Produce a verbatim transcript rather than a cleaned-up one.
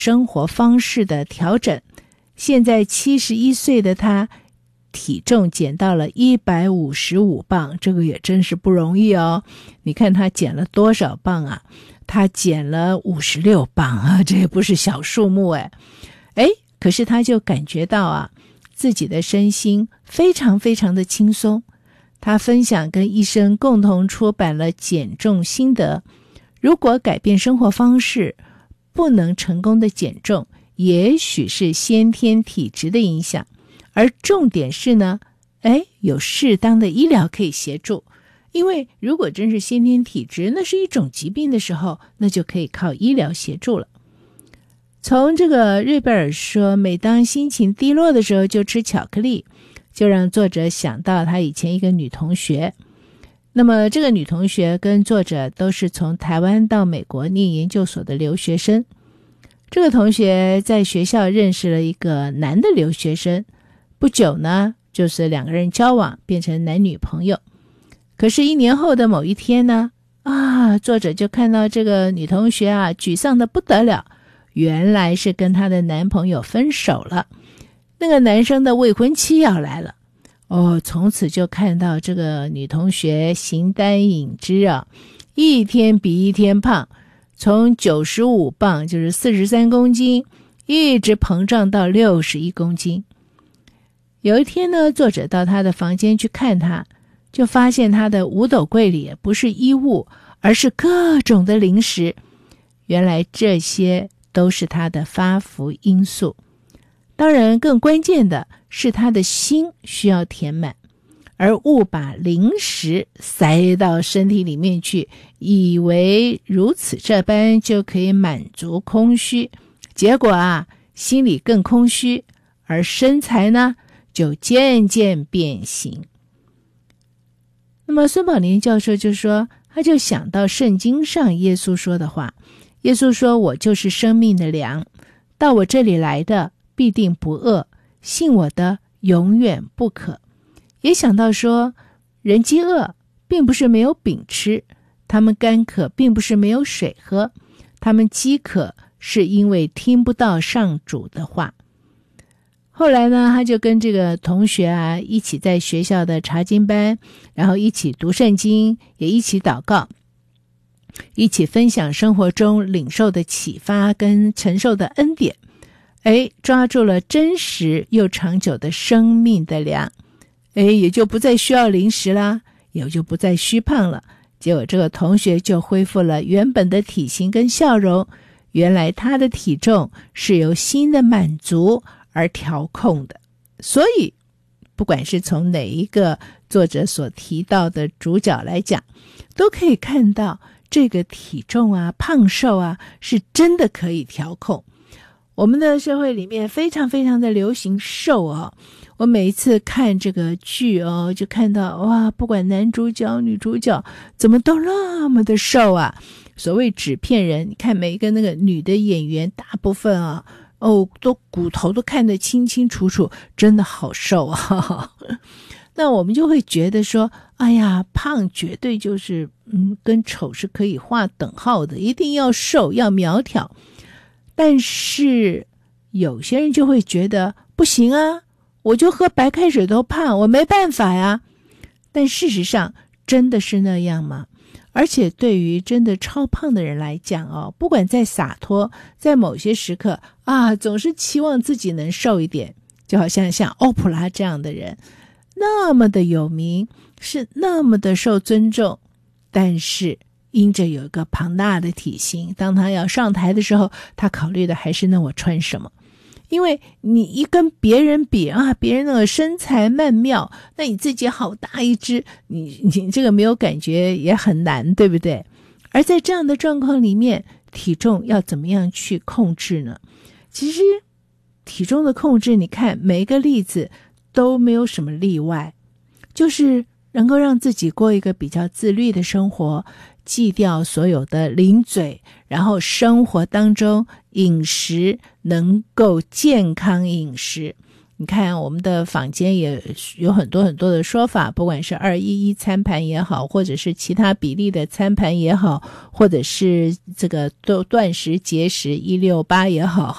生活方式的调整。现在七十一岁的他，体重减到了一百五十五磅，这个也真是不容易哦。你看他减了多少磅啊？他减了五十六磅啊，这也不是小数目哎。哎，可是他就感觉到啊，自己的身心非常非常的轻松。他分享跟医生共同出版了减重心得。如果改变生活方式不能成功的减重，也许是先天体质的影响，而重点是呢，哎，有适当的医疗可以协助。因为如果真是先天体质，那是一种疾病的时候，那就可以靠医疗协助了。从这个瑞贝尔说，每当心情低落的时候就吃巧克力，就让作者想到他以前一个女同学。那么这个女同学跟作者都是从台湾到美国念研究所的留学生。这个同学在学校认识了一个男的留学生，不久呢，就是两个人交往，变成男女朋友。可是一年后的某一天呢，啊，作者就看到这个女同学啊，沮丧的不得了，原来是跟她的男朋友分手了。那个男生的未婚妻要来了。哦，从此就看到这个女同学形单影只啊，一天比一天胖，从九十五磅就是四十三公斤，一直膨胀到六十一公斤。有一天呢，作者到她的房间去看她，就发现她的五斗柜里不是衣物，而是各种的零食。原来这些都是她的发福因素。当然更关键的是他的心需要填满，而误把零食塞到身体里面去，以为如此这般就可以满足空虚，结果啊，心里更空虚，而身材呢就渐渐变形。那么孙宝年教授就说，他就想到圣经上耶稣说的话，耶稣说，我就是生命的粮，到我这里来的必定不饿，信我的永远不渴。也想到说，人饥饿并不是没有饼吃，他们干渴并不是没有水喝，他们饥渴是因为听不到上主的话。后来呢，他就跟这个同学啊一起在学校的查经班，然后一起读圣经，也一起祷告，一起分享生活中领受的启发跟承受的恩典。哎，抓住了真实又长久的生命的粮，哎，也就不再需要零食啦，也就不再虚胖了。结果这个同学就恢复了原本的体型跟笑容。原来他的体重是由心的满足而调控的。所以不管是从哪一个作者所提到的主角来讲，都可以看到这个体重啊、胖瘦啊是真的可以调控。我们的社会里面非常非常的流行瘦哦，我每一次看这个剧哦，就看到哇，不管男主角女主角怎么都那么的瘦啊。所谓纸片人，你看每一个那个女的演员，大部分啊哦，都骨头都看得清清楚楚，真的好瘦啊。那我们就会觉得说，哎呀，胖绝对就是嗯，跟丑是可以划等号的，一定要瘦，要苗条。但是有些人就会觉得不行啊，我就喝白开水都胖，我没办法呀。但事实上真的是那样吗？而且对于真的超胖的人来讲哦，不管再洒脱，在某些时刻啊，总是期望自己能瘦一点。就好像像欧普拉这样的人，那么的有名，是那么的受尊重，但是因着有一个庞大的体型，当他要上台的时候，他考虑的还是那我穿什么。因为你一跟别人比啊，别人那个身材曼妙，那你自己好大一只，你你这个没有感觉也很难，对不对？而在这样的状况里面，体重要怎么样去控制呢？其实体重的控制，你看每一个例子都没有什么例外，就是能够让自己过一个比较自律的生活，忌掉所有的零嘴，然后生活当中饮食能够健康饮食， 你看我们的坊间也有很多很多的说法，不管是二一一餐盘也好，或者是其他比例的餐盘也好，或者是这个断食节食一六八也好，